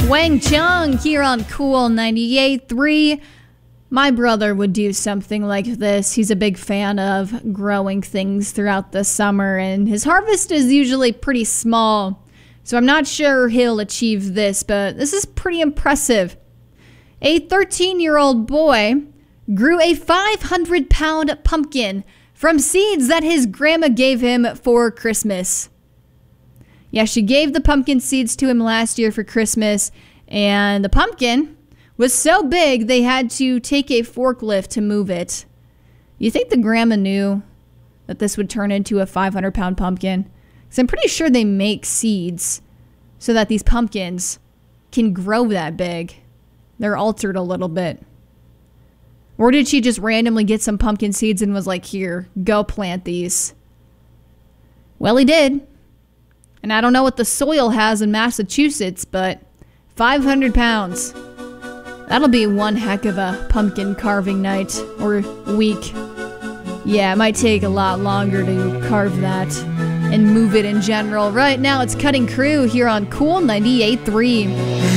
Wang Chung here on Cool 98.3. My brother would do something like this. He's a big fan of growing things throughout the summer, and his harvest is usually pretty small. So I'm not sure he'll achieve this, but this is pretty impressive. A 13-year-old boy grew a 500-pound pumpkin from seeds that his grandma gave him for Christmas. Yeah, she gave the pumpkin seeds to him last year for Christmas, and the pumpkin was so big they had to take a forklift to move it. You think the grandma knew that this would turn into a 500-pound pumpkin? Because I'm pretty sure they make seeds so that these pumpkins can grow that big. They're altered a little bit. Or did she just randomly get some pumpkin seeds and was like, here, go plant these? Well, he did. And I don't know what the soil has in Massachusetts, but 500 pounds. That'll be one heck of a pumpkin carving night or week. Yeah, it might take a lot longer to carve that and move it in general. Right now, it's Cutting Crew here on Cool 98.3.